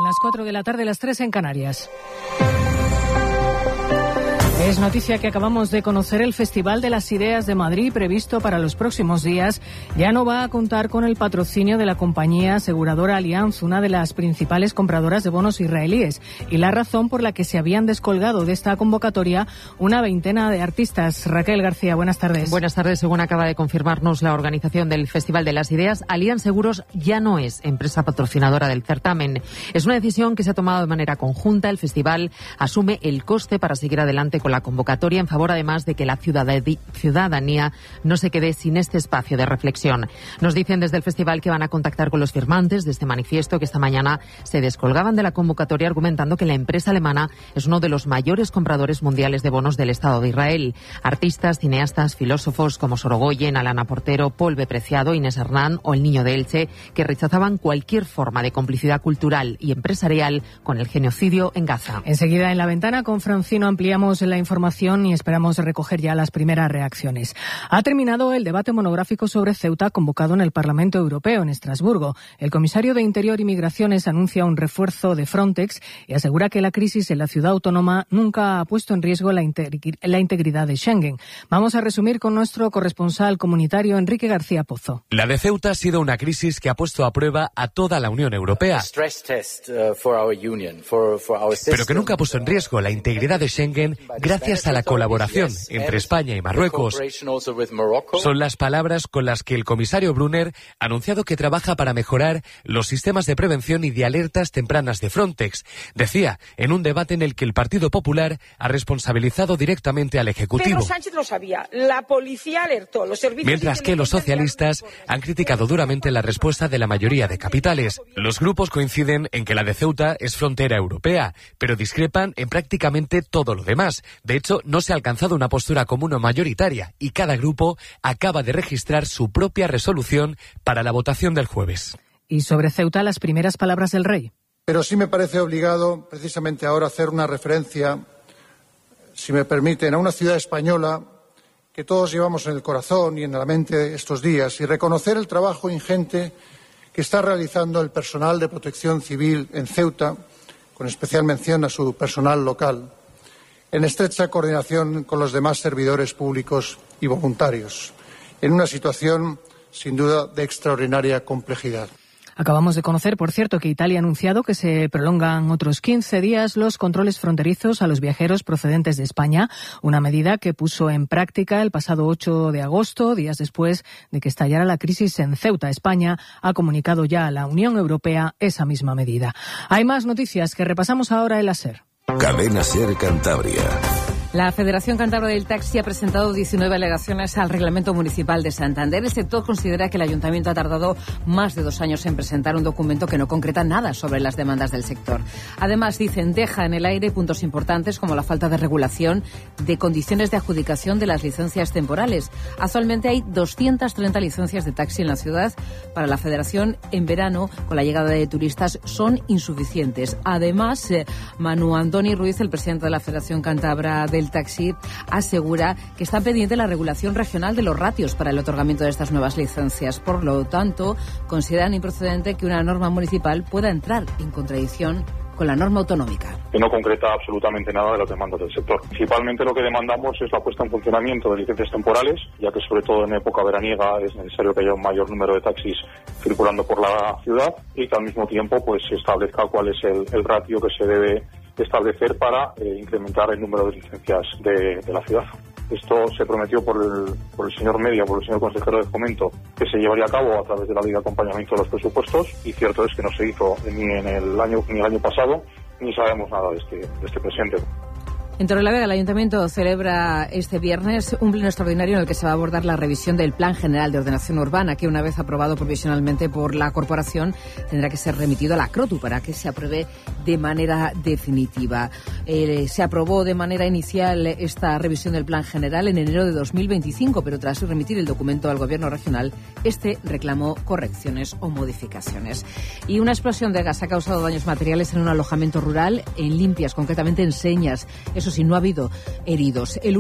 Las 4 de la tarde, las 3 en Canarias. Es noticia que acabamos de conocer: el Festival de las Ideas de Madrid, previsto para los próximos días, ya no va a contar con el patrocinio de la compañía aseguradora Allianz, una de las principales compradoras de bonos israelíes, y la razón por la que se habían descolgado de esta convocatoria una veintena de artistas. Raquel García, buenas tardes. Buenas tardes. Según acaba de confirmarnos la organización del Festival de las Ideas, Allianz Seguros ya no es empresa patrocinadora del certamen. Es una decisión que se ha tomado de manera conjunta. El festival asume el coste para seguir adelante con la convocatoria, en favor además de que la ciudadanía no se quede sin este espacio de reflexión. Nos dicen desde el festival que van a contactar con los firmantes de este manifiesto, que esta mañana se descolgaban de la convocatoria argumentando que la empresa alemana es uno de los mayores compradores mundiales de bonos del Estado de Israel. Artistas, cineastas, filósofos como Sorogoyen, Alana Portero, Paul B. Preciado, Inés Hernán o el Niño de Elche, que rechazaban cualquier forma de complicidad cultural y empresarial con el genocidio en Gaza. Enseguida en La Ventana con Francino ampliamos la información y esperamos recoger ya las primeras reacciones. Ha terminado el debate monográfico sobre Ceuta convocado en el Parlamento Europeo en Estrasburgo. El comisario de Interior y Migraciones anuncia un refuerzo de Frontex y asegura que la crisis en la ciudad autónoma nunca ha puesto en riesgo la integridad de Schengen. Vamos a resumir con nuestro corresponsal comunitario Enrique García Pozo. La de Ceuta ha sido una crisis que ha puesto a prueba a toda la Unión Europea, pero que nunca ha puesto en riesgo la integridad de Schengen gracias a la colaboración entre España y Marruecos. Son las palabras con las que el comisario Brunner ha anunciado que trabaja para mejorar los sistemas de prevención y de alertas tempranas de Frontex. Decía, en un debate en el que el Partido Popular ha responsabilizado directamente al Ejecutivo. Pedro Sánchez lo sabía, la policía alertó, los servicios... Mientras que los socialistas han criticado duramente la respuesta de la mayoría de capitales. Los grupos coinciden en que la de Ceuta es frontera europea, pero discrepan en prácticamente todo lo demás. De hecho, no se ha alcanzado una postura común o mayoritaria y cada grupo acaba de registrar su propia resolución para la votación del jueves. Y sobre Ceuta, las primeras palabras del rey. Pero sí me parece obligado, precisamente ahora, hacer una referencia, si me permiten, a una ciudad española que todos llevamos en el corazón y en la mente estos días, y reconocer el trabajo ingente que está realizando el personal de protección civil en Ceuta, con especial mención a su personal local, en estrecha coordinación con los demás servidores públicos y voluntarios, en una situación, sin duda, de extraordinaria complejidad. Acabamos de conocer, por cierto, que Italia ha anunciado que se prolongan otros 15 días los controles fronterizos a los viajeros procedentes de España, una medida que puso en práctica el pasado 8 de agosto, días después de que estallara la crisis en Ceuta. España ha comunicado ya a la Unión Europea esa misma medida. Hay más noticias que repasamos ahora en la SER. Cadena SER Cantabria. La Federación Cántabra del Taxi ha presentado 19 alegaciones al Reglamento Municipal de Santander. El sector considera que el Ayuntamiento ha tardado más de 2 años en presentar un documento que no concreta nada sobre las demandas del sector. Además, dicen, deja en el aire puntos importantes como la falta de regulación de condiciones de adjudicación de las licencias temporales. Actualmente hay 230 licencias de taxi en la ciudad. Para la Federación, en verano, con la llegada de turistas, son insuficientes. Además, Manu Antoni Ruiz, el presidente de la Federación Cántabra del Taxi, asegura que está pendiente la regulación regional de los ratios para el otorgamiento de estas nuevas licencias. Por lo tanto, consideran improcedente que una norma municipal pueda entrar en contradicción con la norma autonómica. Que no concreta absolutamente nada de las demandas del sector. Principalmente lo que demandamos es la puesta en funcionamiento de licencias temporales, ya que sobre todo en época veraniega es necesario que haya un mayor número de taxis circulando por la ciudad y que al mismo tiempo pues se establezca cuál es el ratio que se debe establecer para incrementar el número de licencias de la ciudad. Esto se prometió por el señor Media, por el señor consejero de Fomento, que se llevaría a cabo a través de la ley de acompañamiento de los presupuestos, y cierto es que no se hizo ni el año pasado, ni sabemos nada de este presente. En Torrelavega, el Ayuntamiento celebra este viernes un pleno extraordinario en el que se va a abordar la revisión del Plan General de Ordenación Urbana, que una vez aprobado provisionalmente por la Corporación tendrá que ser remitido a la CROTU para que se apruebe de manera definitiva. Se aprobó de manera inicial esta revisión del Plan General en enero de 2025, pero tras remitir el documento al Gobierno regional, este reclamó correcciones o modificaciones. Y una explosión de gas ha causado daños materiales en un alojamiento rural en Limpias, concretamente en Señas. Eso sí, no ha habido heridos.